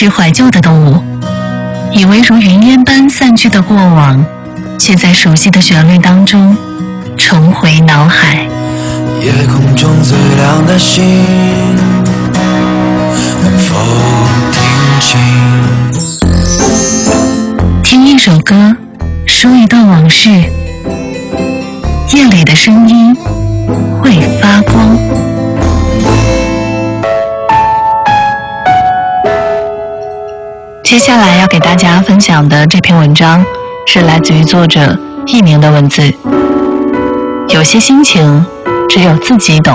是怀旧的动物，以为如云烟般散去的过往，却在熟悉的旋律当中重回脑海。 夜空中最亮的星，能否听清？ 听一首歌，说一段往事，夜里的声音会发光。接下来要给大家分享的这篇文章是来自于作者佚名的文字。有些心情只有自己懂。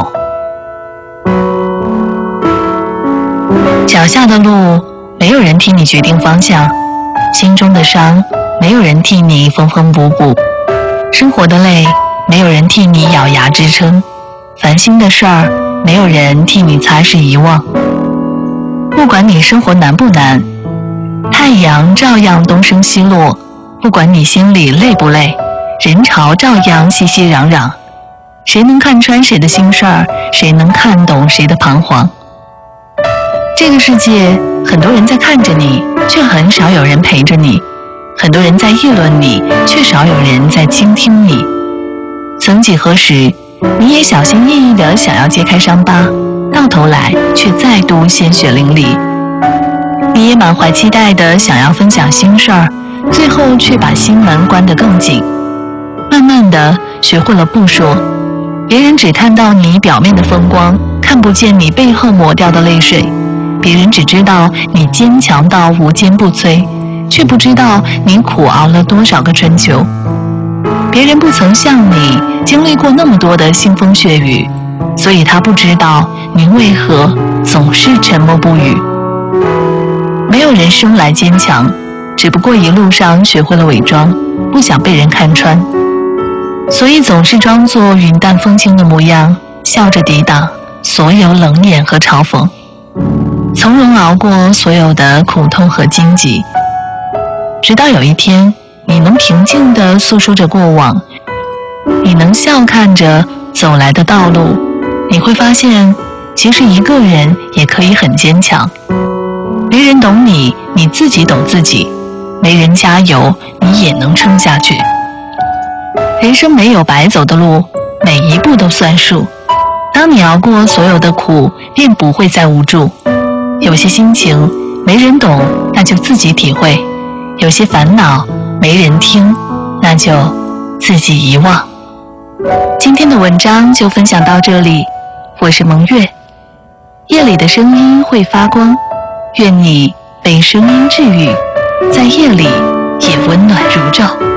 脚下的路没有人替你决定方向，心中的伤没有人替你缝缝补补，生活的累没有人替你咬牙支撑，烦心的事儿没有人替你擦拭遗忘。不管你生活难不难，太阳照样东升西落，不管你心里累不累，人潮照样熙熙攘攘。谁能看穿谁的心事儿？谁能看懂谁的彷徨？这个世界，很多人在看着你，却很少有人陪着你；很多人在议论你，却少有人在倾听你。曾几何时，你也小心翼翼地想要揭开伤疤，到头来却再度鲜血淋漓。你也满怀期待地想要分享心事儿，最后却把心门关得更紧。慢慢地学会了不说，别人只看到你表面的风光，看不见你背后抹掉的泪水；别人只知道你坚强到无坚不摧，却不知道你苦熬了多少个春秋。别人不曾像你经历过那么多的腥风血雨，所以他不知道你为何总是沉默不语。没有人生来坚强，只不过一路上学会了伪装，不想被人看穿，所以总是装作云淡风轻的模样，笑着抵挡所有冷眼和嘲讽，从容熬过所有的苦痛和荆棘。直到有一天，你能平静地诉说着过往，你能笑看着走来的道路，你会发现，其实一个人也可以很坚强。没人懂你，你自己懂自己；没人加油，你也能撑下去。人生没有白走的路，每一步都算数。当你熬过所有的苦，便不会再无助。有些心情没人懂，那就自己体会；有些烦恼没人听，那就自己遗忘。今天的文章就分享到这里，我是蒙月。夜里的声音会发光，愿你被声音治愈，在夜里也温暖如昼。